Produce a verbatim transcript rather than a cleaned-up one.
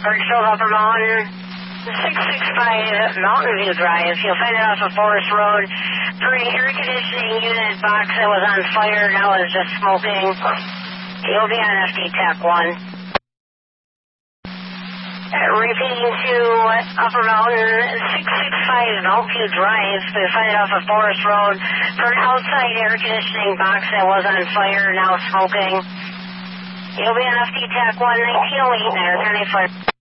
Birchfield Upper Mountain, six six five Mountain View Drive. You'll find it off of Forest Road. For an air conditioning unit box that was on fire, now is just smoking. You'll be on F D Tech one. Repeating to Upper Mountain, six six five Mountain View Drive. You'll find it off of Forest Road. For an outside air conditioning box that was on fire, now smoking. You'll be on F D Tech one, nineteen oh eight, Niner thirty-four.